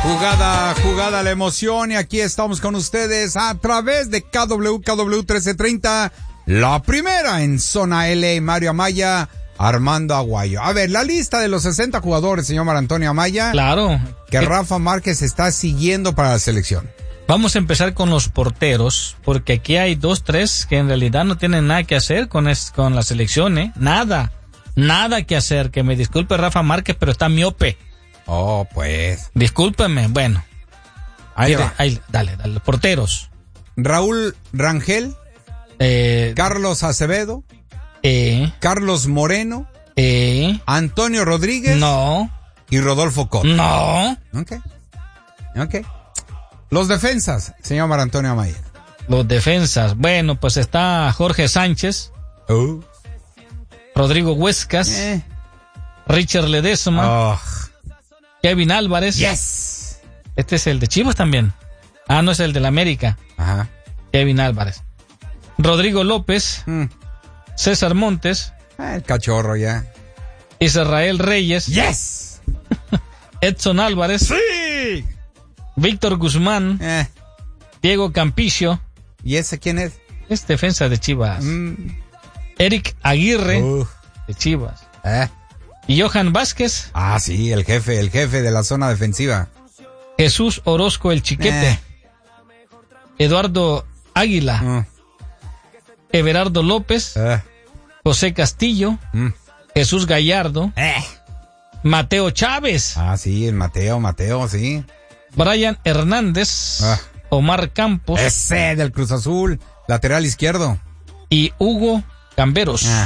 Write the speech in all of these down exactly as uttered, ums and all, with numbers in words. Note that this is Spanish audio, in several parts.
Jugada, jugada la emoción y aquí estamos con ustedes a través de K W K W trece treinta, la primera en zona L, Mario Amaya, Armando Aguayo. A ver, la lista de los sesenta jugadores, señor Mar Antonio Amaya. Claro. Que ¿Qué? Rafa Márquez está siguiendo para la selección. Vamos a empezar con los porteros, porque aquí hay dos, tres que en realidad no tienen nada que hacer con, es, con la selección, ¿eh? Nada, nada que hacer. Que me disculpe Rafa Márquez, pero está miope. Oh, pues. Discúlpeme, bueno. Ahí Mire, va. ahí, dale, dale. Porteros. Raúl Rangel, Eh, Carlos Acevedo, eh, Carlos Moreno, eh, Antonio Rodríguez no, y Rodolfo Cota. no. Ok. Ok. Los defensas, señor Mar Antonio Amaya. Los defensas. Bueno, pues está Jorge Sánchez, Uh. Rodrigo Huescas, Eh. Richard Ledesma, Oh. Kevin Álvarez. Yes. Este es el de Chivas también. Ah, no, es el de la América. Ajá. Kevin Álvarez. Rodrigo López, Mm. César Montes, Ah, el cachorro ya. Israel Reyes, Yes. Edson Álvarez, Sí. Víctor Guzmán, Eh. Diego Campicio, ¿Y ese quién es? es defensa de Chivas. Mm. Eric Aguirre, Uh. de Chivas. Eh. Y Johan Vázquez, Ah, sí, el jefe, el jefe de la zona defensiva. Jesús Orozco el Chiquete, Eh. Eduardo Águila, Mm. Everardo López, Eh. José Castillo, Mm. Jesús Gallardo, Eh. Mateo Chávez, Ah, sí, el Mateo, Mateo, sí. Brian Hernández, Ah. Omar Campos Ese del Cruz Azul, lateral izquierdo. y Hugo Camberos. Ah.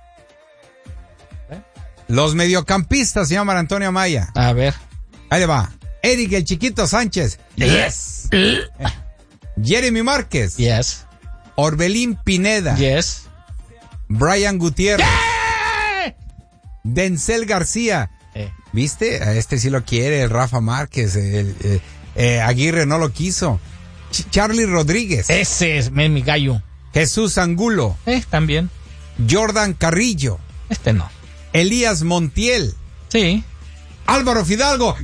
Los mediocampistas, señor Mar Antonio Amaya. A ver. Ahí le va. Eric el Chiquito Sánchez. Yes. Eh. Jeremy Márquez. Yes. Orbelín Pineda. Yes. Brian Gutiérrez. Denzel García. Eh. ¿Viste? A este sí lo quiere, el Rafa Márquez. El, eh, eh, Aguirre no lo quiso. Ch- Charlie Rodríguez. Ese es mi gallo. Jesús Angulo. Eh, también. Jordan Carrillo. Este no. Elías Montiel. Sí. Álvaro Fidalgo.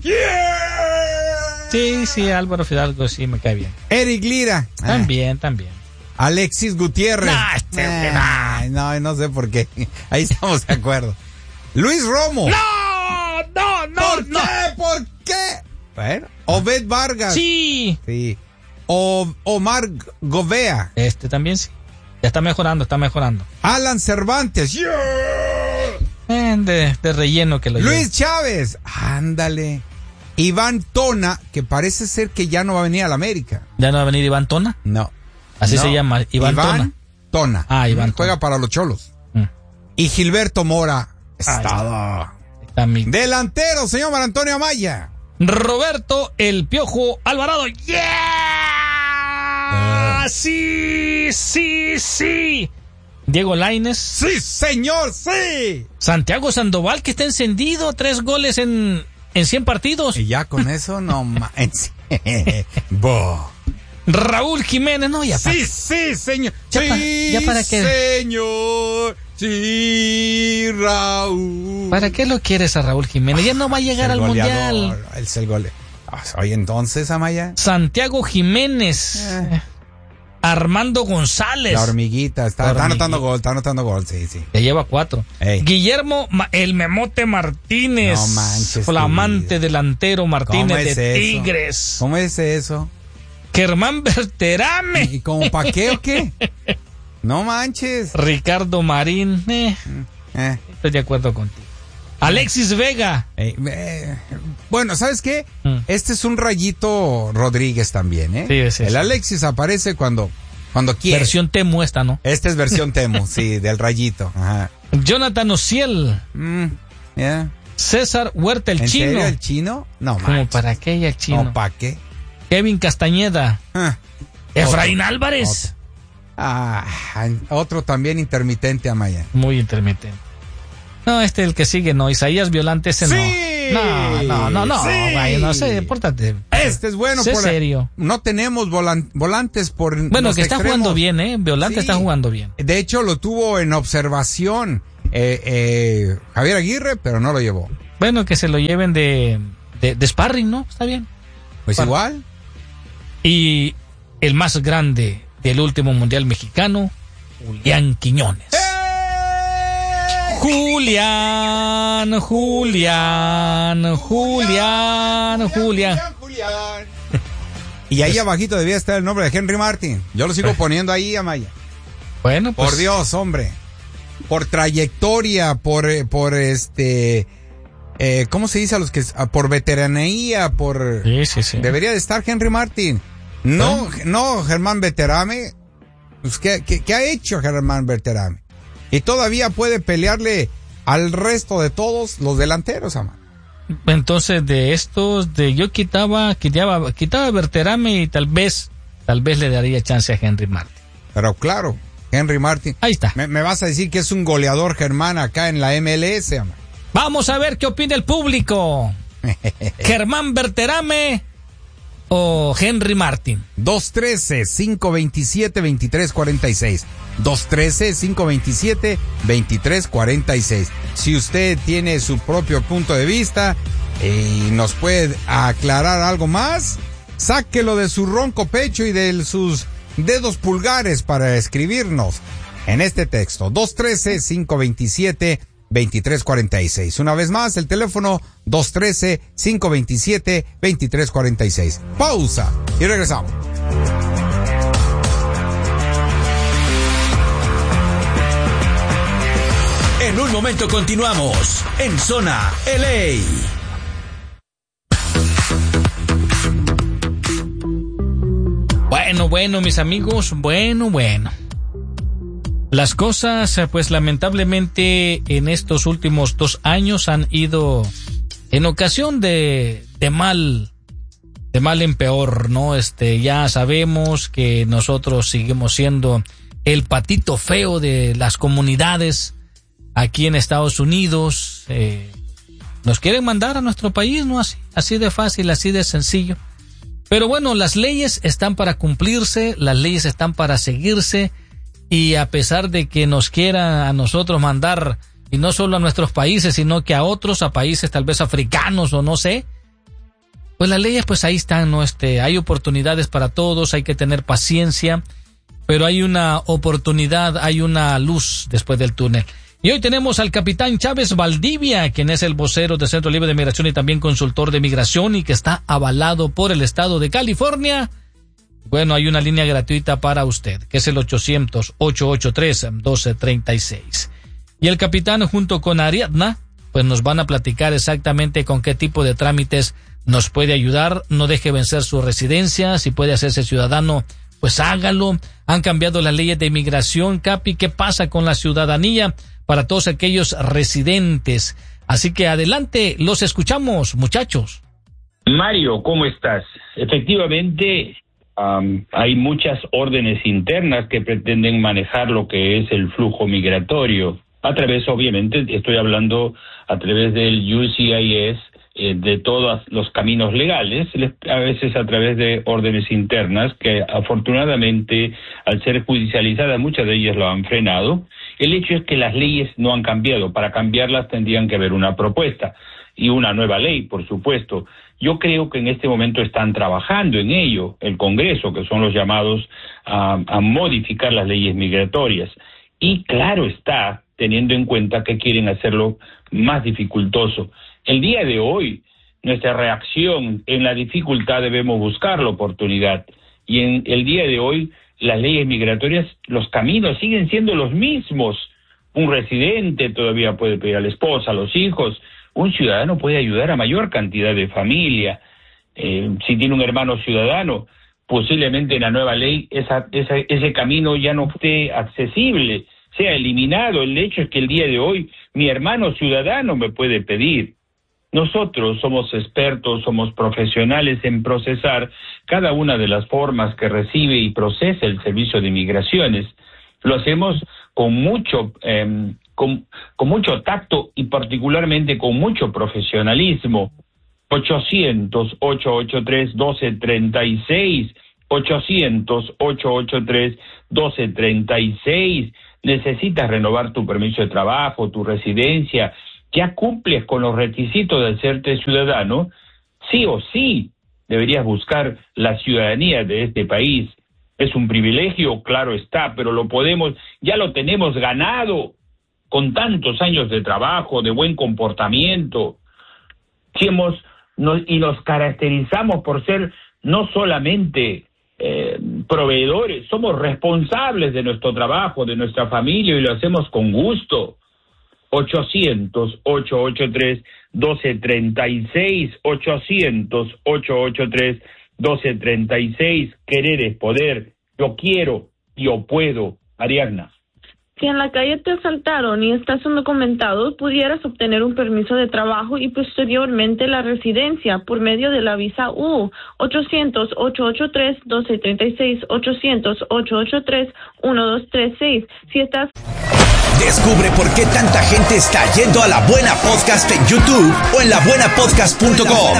Sí, sí, Álvaro Fidalgo sí me cae bien. Eric Lira. También, también. Ah, Alexis Gutiérrez. No, este- Ay, no, no sé por qué. Ahí estamos de acuerdo. Luis Romo. No, no, no, ¿Por no. qué? ¿Por qué? Bueno. Obed Vargas. Sí. Sí. O, Omar Govea. Este también sí. Ya está mejorando, está mejorando. Alan Cervantes. Yeah. Eh, de, de relleno que lo lleve. Luis Chávez. Ándale. Iván Tona, que parece ser que ya no va a venir a la América. ¿Ya no va a venir Iván Tona? No. Así No. se llama, Iván, Tona. Tona. Ah, Iván Juega Tona. para los Cholos. Mm. Y Gilberto Mora. Ah, Estado. Está mi... Delantero, señor Mar Antonio Amaya. Roberto El Piojo Alvarado. ¡Yeah! Ah. Sí, sí, sí. Diego Lainez. Sí, señor, sí. Santiago Sandoval, que está encendido. Tres goles en, en cien partidos. Y ya con eso no manches. Bo. Raúl Jiménez, no, ya. Sí, sí, señor. Ya sí, pa- ya para qué. señor. Sí, Raúl. ¿Para qué lo quieres a Raúl Jiménez? Ya no va a llegar Es el al goleador, Mundial. Es el gole. Oye, entonces, Amaya. Santiago Jiménez. Eh. Armando González. La hormiguita. Está, La está hormiguita. anotando gol, está anotando gol, sí, sí. Ya lleva cuatro. Ey. Guillermo Ma- El Memote Martínez. No manches, Flamante tu vida. delantero ¿Cómo Martínez es de eso? Tigres. ¿Cómo es eso? Germán Berterame. ¿Y como pa' qué o qué? No manches. Ricardo Marín. Eh, Eh. estoy de acuerdo contigo. Alexis Vega. Eh, eh, bueno, ¿sabes qué? Mm. Este es un Rayito Rodríguez también, ¿eh? Sí, sí, El sí. Alexis aparece cuando, cuando quiere. Versión Temu esta, ¿no? Esta es versión Temu, sí, del Rayito. Ajá. Jonathan Ociel. Mm, yeah. César Huerta, el ¿En chino. serio, el chino? No, ¿Cómo manches. para qué ya el chino? No, ¿para qué? Kevin Castañeda. Ah, Efraín otro, Álvarez. Ah, otro también intermitente, Amaya. Muy intermitente. No, este el que sigue, no. Isaías Violante, ese ¡Sí! no. No, no, no, no. ¡Sí! Vaya, no sé, pórtate. Este es bueno. Sé por serio. No tenemos volan- volantes por Bueno, los que está extremos. jugando bien, ¿eh? Violante Sí. está jugando bien. De hecho, lo tuvo en observación eh, eh, Javier Aguirre, pero no lo llevó. Bueno, que se lo lleven de, de, de sparring, ¿no? Está bien. Pues Para... igual. Y el más grande del último mundial mexicano, Julián Quiñones. ¡Eh! Julián, Julián, Julián, Julián. Julián. Y ahí abajito debía estar el nombre de Henry Martin. Yo lo sigo poniendo ahí, Amaya. Bueno, pues. Por Dios, hombre. Por trayectoria, por, por este, eh, ¿cómo se dice a los que, por veteranía, por. Sí, sí, sí. Debería de estar Henry Martin. No, ¿Eh? no, Germán Berterame. Pues, ¿qué, qué, ¿Qué ha hecho Germán Berterame? Y todavía puede pelearle al resto de todos los delanteros, Amaya. Entonces, de estos, de yo quitaba, quitaba, quitaba Berterame y tal vez, tal vez le daría chance a Henry Martin. Pero claro, Henry Martin. Ahí está. Me, me vas a decir que es un goleador, Germán, acá en la M L S, Amaya. Vamos a ver qué opina el público. ¿Germán Berterame o Henry Martin? dos uno tres, cinco dos siete, dos tres cuatro seis. dos uno tres, cinco dos siete, dos tres cuatro seis. Si usted tiene su propio punto de vista y nos puede aclarar algo más, sáquelo de su ronco pecho y de sus dedos pulgares para escribirnos en este texto. dos uno tres, cinco dos siete, dos tres cuatro seis. Una vez más, el teléfono dos uno tres, cinco dos siete, dos tres cuatro seis. Pausa y regresamos. En un momento continuamos en Zona L A. Bueno, bueno, mis amigos, bueno, bueno. Las cosas, pues lamentablemente en estos últimos dos años han ido en ocasión de, de mal, de mal en peor, ¿no? Este, ya sabemos que nosotros seguimos siendo el patito feo de las comunidades aquí en Estados Unidos. Eh, nos quieren mandar a nuestro país, ¿no? Así, así de fácil, así de sencillo. Pero bueno, las leyes están para cumplirse, las leyes están para seguirse, y a pesar de que nos quiera a nosotros mandar, y no solo a nuestros países, sino que a otros, a países tal vez africanos o no sé, pues las leyes pues ahí están, ¿no? Este, hay oportunidades para todos, hay que tener paciencia, pero hay una oportunidad, hay una luz después del túnel. Y hoy tenemos al capitán Chávez Valdivia, quien es el vocero del Centro Libre de Migración y también consultor de migración y que está avalado por el estado de California. Bueno, hay una línea gratuita para usted, que es el ochocientos, ochocientos ochenta y tres, doce treinta y seis. Y el capitán junto con Ariadna, pues nos van a platicar exactamente con qué tipo de trámites nos puede ayudar. No deje vencer su residencia, si puede hacerse ciudadano, pues hágalo. Han cambiado las leyes de inmigración, Capi, ¿qué pasa con la ciudadanía para todos aquellos residentes? Así que adelante, los escuchamos, muchachos. Mario, ¿cómo estás? Efectivamente, um, hay muchas órdenes internas que pretenden manejar lo que es el flujo migratorio. A través, obviamente, estoy hablando a través del U S C I S, eh, de todos los caminos legales, a veces a través de órdenes internas que afortunadamente, al ser judicializadas, muchas de ellas lo han frenado. El hecho es que las leyes no han cambiado. Para cambiarlas tendrían que haber una propuesta y una nueva ley, por supuesto. Yo creo que en este momento están trabajando en ello el Congreso, que son los llamados a, a modificar las leyes migratorias. Y claro está, teniendo en cuenta que quieren hacerlo más dificultoso. El día de hoy, nuestra reacción en la dificultad debemos buscar la oportunidad. Y en el día de hoy, las leyes migratorias, los caminos siguen siendo los mismos. Un residente todavía puede pedir a la esposa, a los hijos. Un ciudadano puede ayudar a mayor cantidad de familia. Eh, si tiene un hermano ciudadano, posiblemente en la nueva ley esa, esa, ese camino ya no esté accesible, sea eliminado. El hecho es que el día de hoy mi hermano ciudadano me puede pedir. Nosotros somos expertos, somos profesionales en procesar cada una de las formas que recibe y procesa el Servicio de Migraciones. Lo hacemos con mucho, eh, con, con mucho tacto y particularmente con mucho profesionalismo. ochocientos, ochocientos ochenta y tres, doce treinta y seis, ochocientos, ochocientos ochenta y tres, doce treinta y seis. Necesitas renovar tu permiso de trabajo, tu residencia, ya cumples con los requisitos de hacerte ciudadano, sí o sí deberías buscar la ciudadanía de este país. Es un privilegio, claro está, pero lo podemos, ya lo tenemos ganado con tantos años de trabajo, de buen comportamiento. Si hemos, nos, y nos caracterizamos por ser no solamente eh, proveedores, somos responsables de nuestro trabajo, de nuestra familia, y lo hacemos con gusto. ochocientos, ochocientos ochenta y tres, doce treinta y seis, ochocientos, ochocientos ochenta y tres, doce treinta y seis, querer es poder, yo quiero, yo puedo. Ariadna. Si en la calle te asaltaron y estás undocumentado, pudieras obtener un permiso de trabajo y posteriormente la residencia por medio de la visa U. ochocientos, ochocientos ochenta y tres, doce treinta y seis, ochocientos, ochocientos ochenta y tres, doce treinta y seis. Si estás... Descubre por qué tanta gente está yendo a La Buena Podcast en YouTube o en la buena podcast punto com.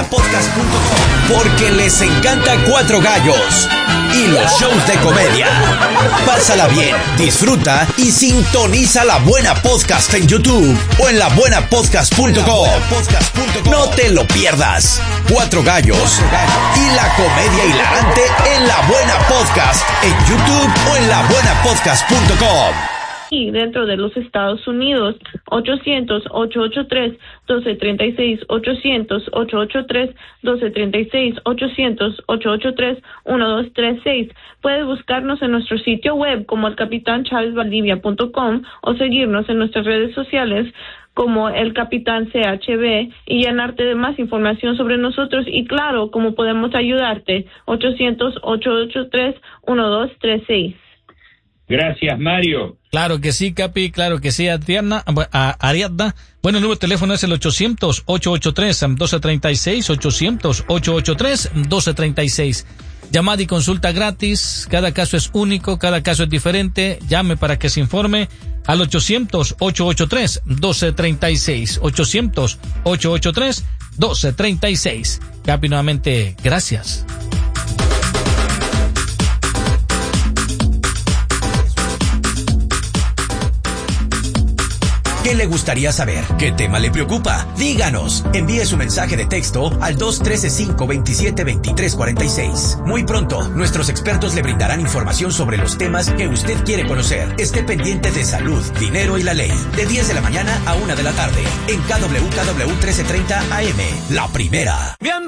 Porque les encanta Cuatro Gallos y los shows de comedia. Pásala bien, disfruta y sintoniza La Buena Podcast en YouTube o en la buena podcast punto com. No te lo pierdas. Cuatro Gallos y la comedia hilarante en La Buena Podcast en YouTube o en la buena podcast punto com. Y dentro de los Estados Unidos, ochocientos, ochocientos ochenta y tres, doce treinta y seis, ochocientos, ochocientos ochenta y tres, doce treinta y seis, ochocientos, ochocientos ochenta y tres, doce treinta y seis. Puedes buscarnos en nuestro sitio web como el capitán chávez valdivia punto com o seguirnos en nuestras redes sociales como el Capitán C H B y llenarte de más información sobre nosotros y claro, cómo podemos ayudarte. ochocientos, ochocientos ochenta y tres, doce treinta y seis. Gracias, Mario. Claro que sí, Capi, claro que sí, Adriana, a Ariadna. Bueno, el número de teléfono es el ochocientos, ochocientos ochenta y tres, doce treinta y seis, ochocientos, ochocientos ochenta y tres, doce treinta y seis. Llamada y consulta gratis, cada caso es único, cada caso es diferente. Llame para que se informe al ochocientos, ochocientos ochenta y tres, doce treinta y seis. ochocientos, ochocientos ochenta y tres, doce treinta y seis. Capi, nuevamente, gracias. ¿Qué le gustaría saber? ¿Qué tema le preocupa? Díganos. Envíe su mensaje de texto al dos uno tres, cinco dos siete, dos tres cuatro seis. Muy pronto, nuestros expertos le brindarán información sobre los temas que usted quiere conocer. Esté pendiente de salud, dinero y la ley. De diez de la mañana a una de la tarde. En K W K W trece treinta A M. La Primera.